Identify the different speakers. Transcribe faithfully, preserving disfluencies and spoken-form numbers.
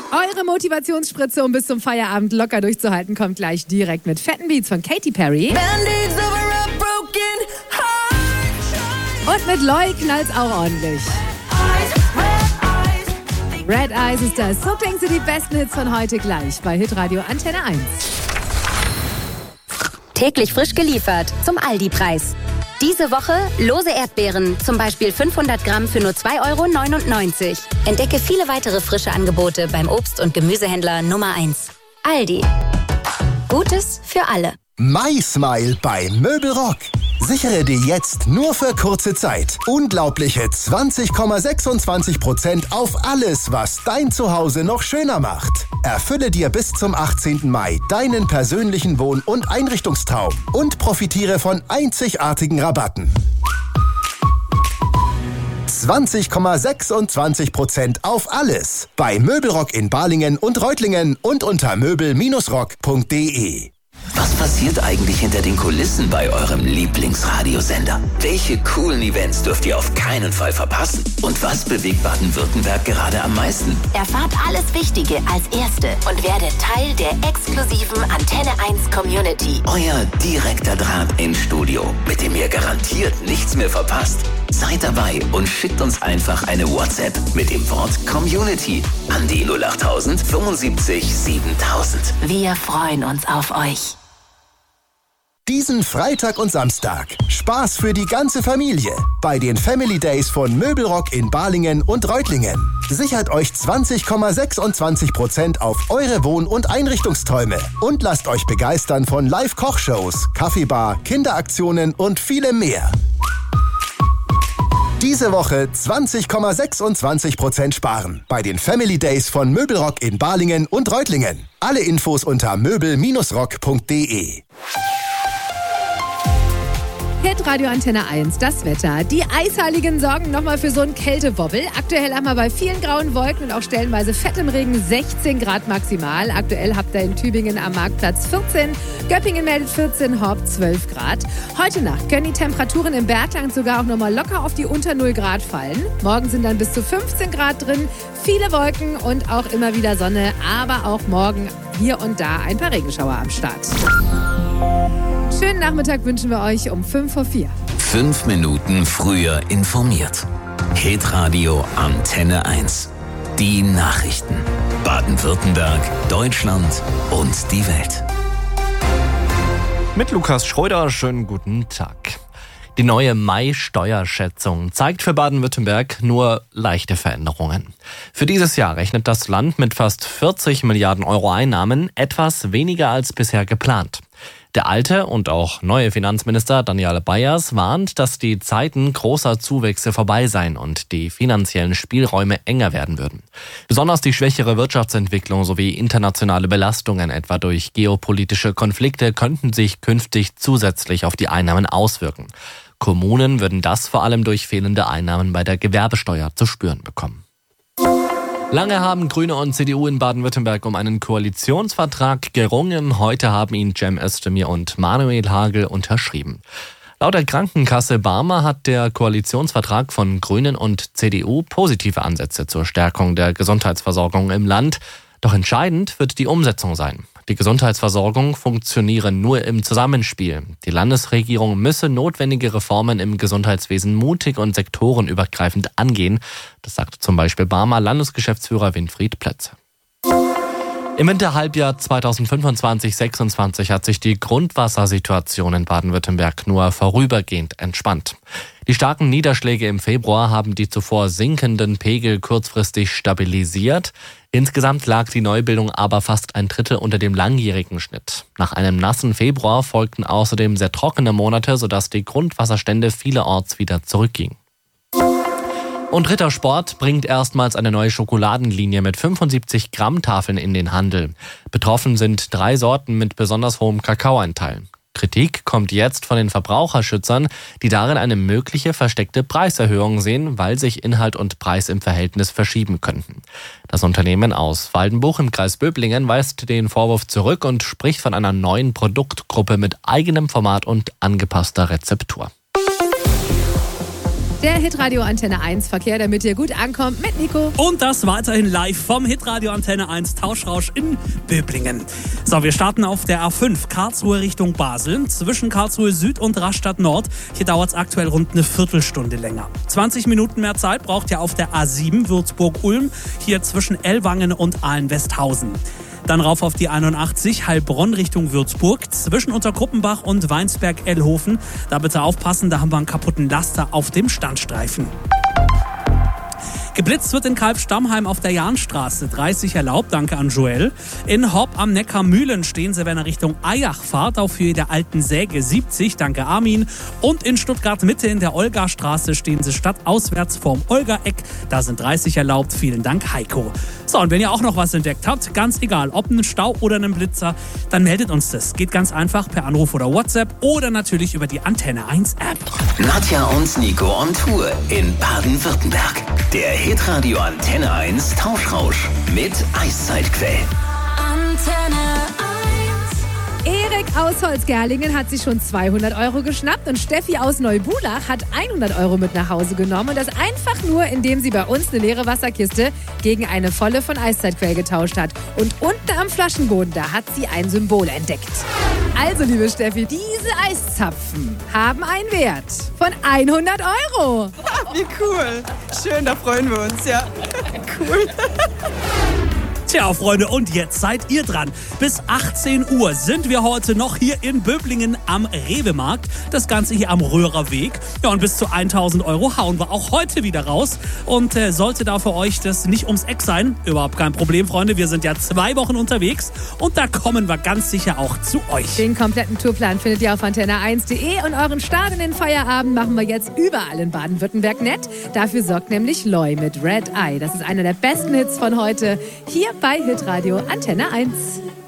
Speaker 1: Eure Motivationsspritze, um bis zum Feierabend locker durchzuhalten, kommt gleich direkt mit fetten Beats von Katy Perry. Und mit Loy knallt's auch ordentlich. Red Eyes ist das. So klingen sie die besten Hits von heute gleich bei Hitradio Antenne eins.
Speaker 2: Täglich frisch geliefert zum Aldi-Preis. Diese Woche lose Erdbeeren, zum Beispiel fünfhundert Gramm für nur zwei Euro neunundneunzig. Entdecke viele weitere frische Angebote beim Obst- und Gemüsehändler Nummer eins. Aldi. Gutes für alle.
Speaker 3: MySmile bei Möbelrock. Sichere dir jetzt nur für kurze Zeit unglaubliche zwanzig Komma sechsundzwanzig Prozent auf alles, was dein Zuhause noch schöner macht. Erfülle dir bis zum achtzehnten Mai deinen persönlichen Wohn- und Einrichtungstraum und profitiere von einzigartigen Rabatten. zwanzig Komma sechsundzwanzig Prozent auf alles bei Möbelrock in Balingen und Reutlingen und unter möbel rock punkt de.
Speaker 4: Was passiert eigentlich hinter den Kulissen bei eurem Lieblingsradiosender? Welche coolen Events dürft ihr auf keinen Fall verpassen? Und was bewegt Baden-Württemberg gerade am meisten?
Speaker 2: Erfahrt alles Wichtige als Erste und werdet Teil der exklusiven Antenne eins Community.
Speaker 4: Euer direkter Draht ins Studio, mit dem ihr garantiert nichts mehr verpasst. Seid dabei und schickt uns einfach eine WhatsApp mit dem Wort Community an die null achttausend fünfundsiebzig siebentausend.
Speaker 2: Wir freuen uns auf euch.
Speaker 3: Diesen Freitag und Samstag Spaß für die ganze Familie bei den Family Days von Möbelrock in Balingen und Reutlingen. Sichert euch zwanzig Komma sechsundzwanzig Prozent auf eure Wohn- und Einrichtungsträume und lasst euch begeistern von Live-Kochshows, Kaffeebar, Kinderaktionen und vielem mehr. Diese Woche zwanzig Komma sechsundzwanzig Prozent sparen bei den Family Days von Möbelrock in Balingen und Reutlingen. Alle Infos unter möbel rock punkt de.
Speaker 1: Hitradio Antenne eins, das Wetter. Die Eisheiligen sorgen nochmal für so einen Kältewobbel. Aktuell haben wir bei vielen grauen Wolken und auch stellenweise fettem Regen sechzehn Grad maximal. Aktuell habt ihr in Tübingen am Marktplatz vierzehn, Göppingen meldet vierzehn, Horb zwölf Grad. Heute Nacht können die Temperaturen im Bergland sogar auch nochmal locker auf die unter null Grad fallen. Morgen sind dann bis zu fünfzehn Grad drin, viele Wolken und auch immer wieder Sonne, aber auch morgen hier und da ein paar Regenschauer am Start. Schönen Nachmittag wünschen wir euch um fünf vor vier.
Speaker 4: Fünf Minuten früher informiert. Hitradio Antenne eins. Die Nachrichten. Baden-Württemberg, Deutschland und die Welt.
Speaker 5: Mit Lukas Schröder, schönen guten Tag. Die neue Mai-Steuerschätzung zeigt für Baden-Württemberg nur leichte Veränderungen. Für dieses Jahr rechnet das Land mit fast vierzig Milliarden Euro Einnahmen, etwas weniger als bisher geplant. Der alte und auch neue Finanzminister Daniel Bayers warnt, dass die Zeiten großer Zuwächse vorbei seien und die finanziellen Spielräume enger werden würden. Besonders die schwächere Wirtschaftsentwicklung sowie internationale Belastungen, etwa durch geopolitische Konflikte, könnten sich künftig zusätzlich auf die Einnahmen auswirken. Kommunen würden das vor allem durch fehlende Einnahmen bei der Gewerbesteuer zu spüren bekommen. Lange haben Grüne und C D U in Baden-Württemberg um einen Koalitionsvertrag gerungen. Heute haben ihn Cem Özdemir und Manuel Hagel unterschrieben. Laut der Krankenkasse Barmer hat der Koalitionsvertrag von Grünen und C D U positive Ansätze zur Stärkung der Gesundheitsversorgung im Land. Doch entscheidend wird die Umsetzung sein. Die Gesundheitsversorgung funktioniere nur im Zusammenspiel. Die Landesregierung müsse notwendige Reformen im Gesundheitswesen mutig und sektorenübergreifend angehen. Das sagt zum Beispiel Barmer Landesgeschäftsführer Winfried Plätze. Im Winterhalbjahr zweitausendfünfundzwanzig sechsundzwanzig hat sich die Grundwassersituation in Baden-Württemberg nur vorübergehend entspannt. Die starken Niederschläge im Februar haben die zuvor sinkenden Pegel kurzfristig stabilisiert. Insgesamt lag die Neubildung aber fast ein Drittel unter dem langjährigen Schnitt. Nach einem nassen Februar folgten außerdem sehr trockene Monate, sodass die Grundwasserstände vielerorts wieder zurückgingen. Und Rittersport bringt erstmals eine neue Schokoladenlinie mit fünfundsiebzig Gramm Tafeln in den Handel. Betroffen sind drei Sorten mit besonders hohem Kakaoanteil. Kritik kommt jetzt von den Verbraucherschützern, die darin eine mögliche versteckte Preiserhöhung sehen, weil sich Inhalt und Preis im Verhältnis verschieben könnten. Das Unternehmen aus Waldenbuch im Kreis Böblingen weist den Vorwurf zurück und spricht von einer neuen Produktgruppe mit eigenem Format und angepasster Rezeptur.
Speaker 1: Der Hitradio Antenne eins Verkehr, damit ihr gut ankommt mit Nico.
Speaker 6: Und das weiterhin live vom Hitradio Antenne eins Tauschrausch in Böblingen. So, wir starten auf der A fünf Karlsruhe Richtung Basel. Zwischen Karlsruhe Süd und Rastatt Nord. Hier dauert es aktuell rund eine Viertelstunde länger. zwanzig Minuten mehr Zeit braucht ihr auf der A sieben Würzburg-Ulm. Hier zwischen Ellwangen und Ahlen-Westhausen. Dann rauf auf die einundachtzig Heilbronn Richtung Würzburg. Zwischen Unterkruppenbach und Weinsberg-Ellhofen. Da bitte aufpassen, da haben wir einen kaputten Laster auf dem Standstreifen. Geblitzt wird in Kalb-Stammheim auf der Jahnstraße. dreißig erlaubt, danke an Joel. In Hopp am Neckar-Mühlen stehen sie, wenn er Richtung Eyach fahrt, auf Höhe der Alten Säge siebzig, danke Armin. Und in Stuttgart-Mitte in der Olga-Straße stehen sie stadtauswärts vorm Olga-Eck. Da sind dreißig erlaubt, vielen Dank Heiko. So, und wenn ihr auch noch was entdeckt habt, ganz egal, ob einen Stau oder einen Blitzer, dann meldet uns das. Geht ganz einfach per Anruf oder WhatsApp oder natürlich über die Antenne eins App.
Speaker 4: Nadja und Nico on Tour in Baden-Württemberg. Der Hitradio Antenne eins Tauschrausch mit Eiszeitquell.
Speaker 1: Antenne eins. Erik aus Holzgerlingen hat sich schon zweihundert Euro geschnappt und Steffi aus Neubulach hat hundert Euro mit nach Hause genommen. Und das einfach nur, indem sie bei uns eine leere Wasserkiste gegen eine volle von Eiszeitquell getauscht hat. Und unten am Flaschenboden, da hat sie ein Symbol entdeckt. Also, liebe Steffi, diese Eiszapfen haben einen Wert von hundert Euro.
Speaker 7: Wie cool. Schön, da freuen wir uns, ja. Cool.
Speaker 6: Tja, Freunde, und jetzt seid ihr dran. Bis achtzehn Uhr sind wir heute noch hier in Böblingen am Rewe-Markt. Das Ganze hier am Röhrerweg. Ja, und bis zu tausend Euro hauen wir auch heute wieder raus. Und äh, sollte da für euch das nicht ums Eck sein, überhaupt kein Problem, Freunde. Wir sind ja zwei Wochen unterwegs und da kommen wir ganz sicher auch zu euch.
Speaker 1: Den kompletten Tourplan findet ihr auf antenne eins punkt de und euren Start in den Feierabend machen wir jetzt überall in Baden-Württemberg nett. Dafür sorgt nämlich Loy mit Red Eye. Das ist einer der besten Hits von heute hier bei Hitradio Antenne eins.